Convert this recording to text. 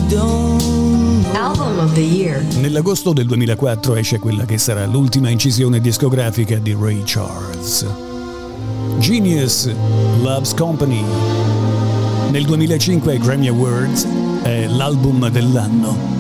Album of the Year. Nell'agosto del 2004 esce quella che sarà l'ultima incisione discografica di Ray Charles. Genius Loves Company. Nel 2005 ai Grammy Awards è l'album dell'anno.